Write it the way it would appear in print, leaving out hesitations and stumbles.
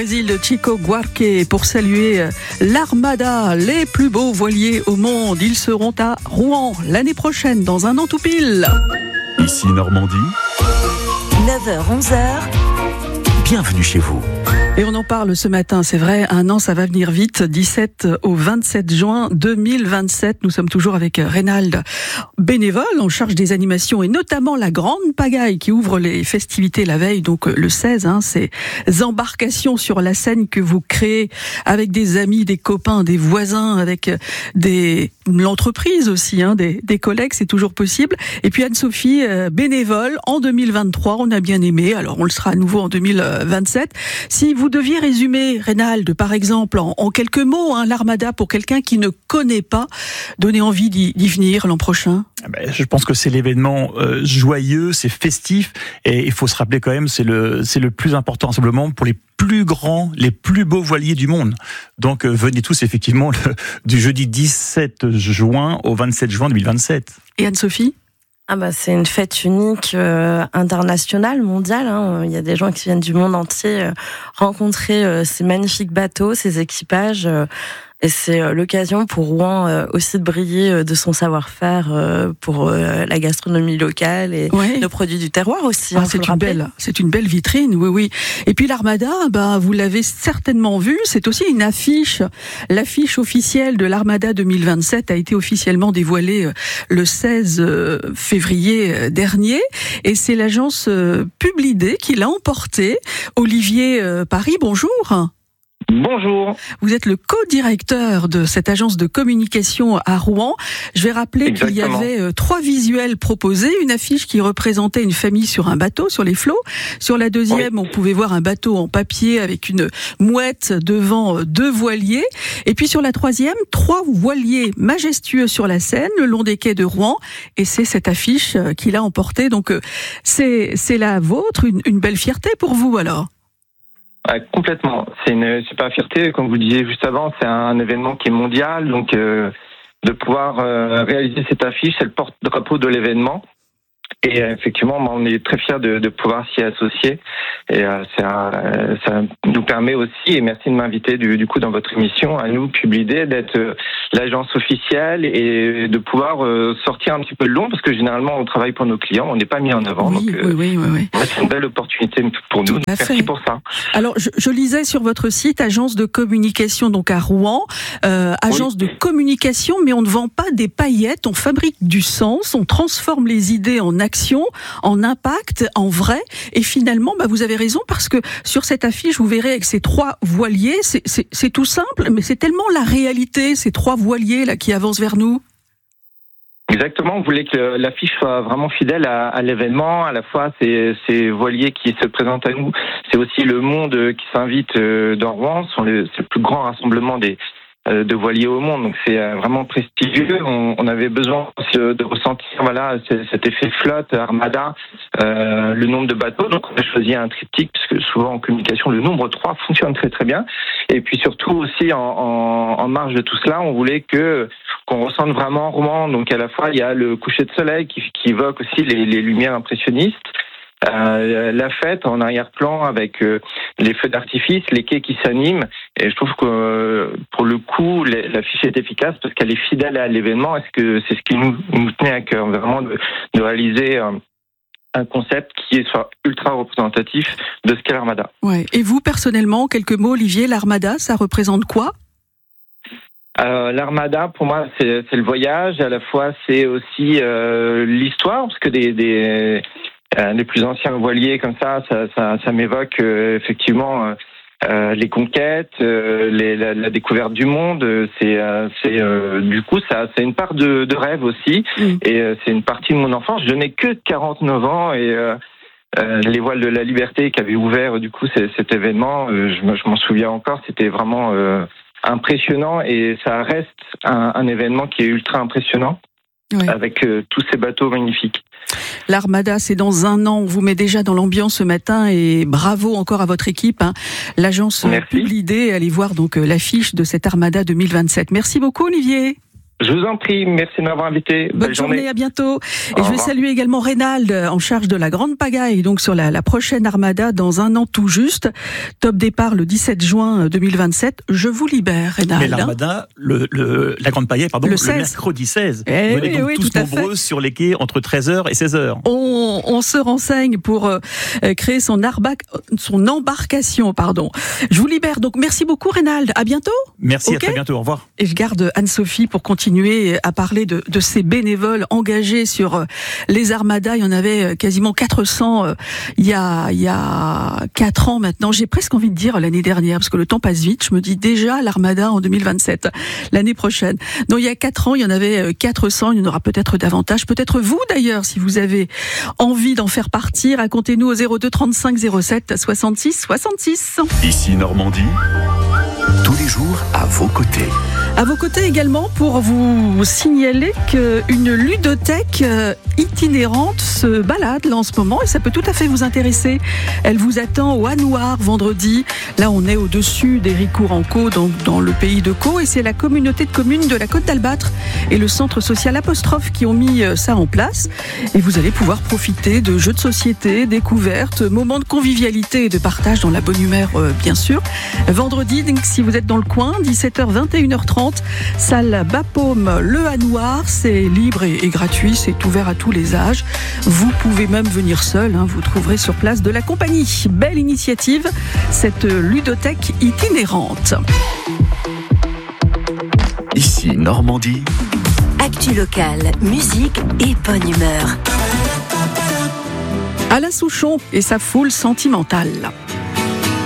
Brésil de Chico Buarque pour saluer l'Armada, les plus beaux voiliers au monde. Ils seront à Rouen l'année prochaine, dans un an tout pile. Ici Normandie. 9h-11h. Bienvenue chez vous. Et on en parle ce matin, c'est vrai, un an ça va venir vite, 17 au 27 juin 2027. Nous sommes toujours avec Reynald, bénévole en charge des animations et notamment la Grande Pagaille qui ouvre les festivités la veille, donc le 16, ces embarcations sur la Seine que vous créez avec des amis, des copains, des voisins, avec l'entreprise aussi, des collègues, c'est toujours possible. Et puis Anne-Sophie, bénévole en 2023, on a bien aimé, alors on le sera à nouveau en 2027. Si vous deviez résumer, Reynald, par exemple, en quelques mots, l'Armada pour quelqu'un qui ne connaît pas, donner envie d'y venir l'an prochain. Je pense que c'est l'événement joyeux, c'est festif, et il faut se rappeler quand même, c'est le plus important, simplement pour les plus grands, les plus beaux voiliers du monde. Donc venez tous effectivement du jeudi 17 juin au 27 juin 2027. Et Anne-Sophie ? C'est une fête unique, internationale, mondiale. Il y a des gens qui viennent du monde entier rencontrer ces magnifiques bateaux, ces équipages. Et c'est l'occasion pour Rouen aussi de briller de son savoir-faire pour la gastronomie locale et nos produits du terroir aussi. C'est une belle vitrine, oui. Et puis l'Armada, vous l'avez certainement vu, c'est aussi une affiche. L'affiche officielle de l'Armada 2027 a été officiellement dévoilée le 16 février dernier. Et c'est l'agence Publidé qui l'a emportée. Olivier Paris, bonjour. Bonjour. Vous êtes le co-directeur de cette agence de communication à Rouen. Je vais rappeler qu'il y avait 3 visuels proposés. Une affiche qui représentait une famille sur un bateau, sur les flots. Sur la deuxième, on pouvait voir un bateau en papier avec une mouette devant 2 voiliers. Et puis sur la troisième, 3 voiliers majestueux sur la Seine, le long des quais de Rouen. Et c'est cette affiche qu'il a emportée. Donc c'est la vôtre, une belle fierté pour vous alors. Complètement. C'est pas fierté, comme vous disiez juste avant, c'est un événement qui est mondial, donc de pouvoir réaliser cette affiche, c'est le porte-drapeau de l'événement. Et effectivement, on est très fiers de pouvoir s'y associer. Et ça nous permet aussi, et merci de m'inviter du coup dans votre émission, à nous, Publidé, d'être l'agence officielle et de pouvoir sortir un petit peu de long, parce que généralement on travaille pour nos clients, on n'est pas mis en avant. Oui. C'est une belle opportunité pour nous. Merci pour ça. Alors, je lisais sur votre site, agence de communication donc à Rouen, agence de communication, mais on ne vend pas des paillettes, on fabrique du sens, on transforme les idées en action, en impact, en vrai. Et finalement, vous avez raison, parce que sur cette affiche, vous verrez avec ces 3 voiliers, c'est tout simple, mais c'est tellement la réalité, ces 3 voiliers là qui avancent vers nous. Exactement, on voulait que l'affiche soit vraiment fidèle à l'événement. À la fois, ces voiliers qui se présentent à nous, c'est aussi le monde qui s'invite dans Rouen. C'est le plus grand rassemblement de voiliers au monde, donc c'est vraiment prestigieux. On avait besoin de ressentir cet effet flotte, Armada, le nombre de bateaux, donc on a choisi un triptyque, parce que souvent en communication le nombre 3 fonctionne très très bien. Et puis surtout aussi en marge de tout cela, on voulait qu'on ressente vraiment Rouen. Donc à la fois il y a le coucher de soleil qui évoque aussi les lumières impressionnistes, la fête en arrière-plan avec les feux d'artifice, les quais qui s'animent, et je trouve que pour le coup l'affiche est efficace parce qu'elle est fidèle à l'événement. Est-ce que c'est ce qui nous tenait à cœur, vraiment de réaliser un concept qui soit ultra représentatif de ce qu'est l'Armada. Ouais. Et vous personnellement, quelques mots, Olivier, l'Armada, ça représente quoi ? L'Armada, pour moi, c'est le voyage. À la fois, c'est aussi l'histoire, parce que les plus anciens voiliers comme ça m'évoque effectivement les conquêtes, la découverte du monde. Du coup, ça c'est une part de rêve aussi, et c'est une partie de mon enfance. Je n'ai que 49 ans et les voiles de la liberté qui avaient ouvert du coup cet événement, je m'en souviens encore. C'était vraiment impressionnant, et ça reste un événement qui est ultra impressionnant. Oui. Avec tous ces bateaux magnifiques. L'Armada, c'est dans un an. On vous met déjà dans l'ambiance ce matin, et bravo encore à votre équipe. L'agence Publidé, allez voir donc l'affiche de cette Armada 2027. Merci beaucoup, Olivier. Je vous en prie, merci de m'avoir invité. Bonne journée, à bientôt. Et je vais saluer également Reynald en charge de la Grande Pagaille, donc sur la prochaine Armada dans un an tout juste. Top départ le 17 juin 2027. Je vous libère, Reynald. Mais l'Armada, la Grande Pagaille, le mercredi 16. Venez donc tous nombreux sur les quais entre 13h et 16h. On se renseigne pour créer son embarcation. Je vous libère. Donc merci beaucoup, Reynald. À bientôt. Merci, à très bientôt. Au revoir. Et je garde Anne-Sophie pour continuer à parler de ces bénévoles engagés sur les armadas. Il y en avait quasiment 400 il y a 4 ans maintenant. J'ai presque envie de dire l'année dernière, parce que le temps passe vite. Je me dis déjà l'armada en 2027, l'année prochaine. Non, il y a 4 ans, il y en avait 400. Il y en aura peut-être davantage. Peut-être vous d'ailleurs, si vous avez envie d'en faire partie. Racontez-nous au 02 35 07 66 66. Ici Normandie, tous les jours à vos côtés. À vos côtés également pour vous signaler qu'une ludothèque itinérante se balade là en ce moment et ça peut tout à fait vous intéresser. Elle vous attend au Hanoir vendredi. Là, on est au-dessus d'Héricourt-en-Caux, dans le pays de Caux, et c'est la communauté de communes de la Côte d'Albâtre et le centre social Apostrophe qui ont mis ça en place. Et vous allez pouvoir profiter de jeux de société, découvertes, moments de convivialité et de partage dans la bonne humeur, bien sûr. Vendredi, donc, si vous êtes dans le coin, 17h, 21h30, salle Bapaume, le Hanoir, c'est libre et gratuit, c'est ouvert à tous les âges. Vous pouvez même venir seul, vous trouverez sur place de la compagnie. Belle initiative, cette ludothèque itinérante. Ici Normandie. Actu locale, musique et bonne humeur. Alain Souchon et sa foule sentimentale.